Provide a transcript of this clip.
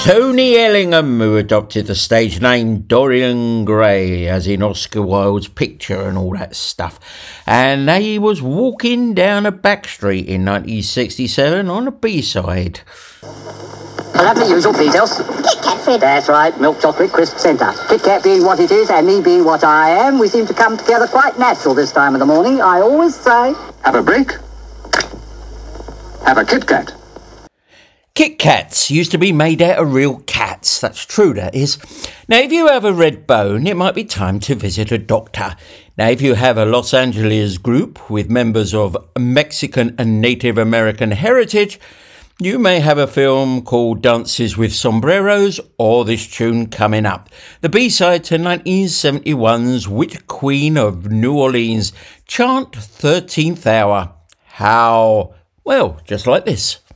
Tony Ellingham, who adopted the stage name Dorian Gray, as in Oscar Wilde's Picture and all that stuff. And he was walking down a back street in 1967 on a B-side. I'll have the usual details. Kit Kat, Fred. That's right, milk chocolate crisp centre. Kit Kat being what it is and me being what I am, we seem to come together quite natural this time of the morning. I always say... Have a break. Have a Kit Kat. Kit Kats used to be made out of real cats. That's true, that is. Now, if you have a red bone, it might be time to visit a doctor. Now, if you have a Los Angeles group with members of Mexican and Native American heritage, you may have a film called Dances with Sombreros or this tune coming up. The B-side to 1971's Witch Queen of New Orleans, Chant 13th Hour. How? Well, just like this.